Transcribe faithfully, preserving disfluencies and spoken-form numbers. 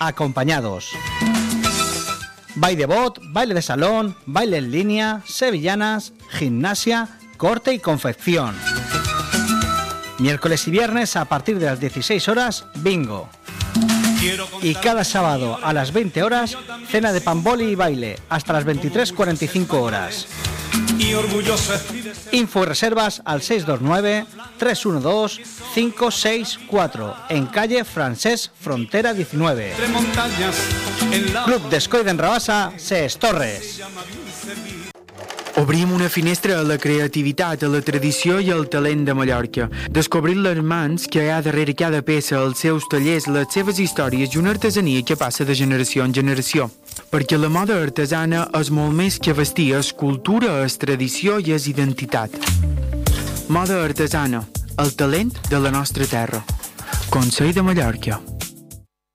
acompañados. Baile de bot, baile de salón, baile en línea, sevillanas, gimnasia, corte y confección. Miércoles y viernes a partir de las dieciséis horas, bingo. Y cada sábado a las veinte horas, cena de pamboli y baile, hasta las veintitrés cuarenta y cinco horas. Info y reservas al seis dos nueve, tres uno dos, cinco seis cuatro, en calle Francesc Frontera diecinueve. Club d'Escoi d'en Rabassa, Ses Torres. Obrim una finestra a la creativitat, a la tradició i al talent de Mallorca. Descobrir les mans que hi ha darrere cada peça, els seus tallers, les seves històries i una artesania que passa de generació en generació. Perquè la moda artesana és molt més que vestir, és cultura, és tradició i és identitat. Moda artesana, el talent de la nostra terra. Consell de Mallorca.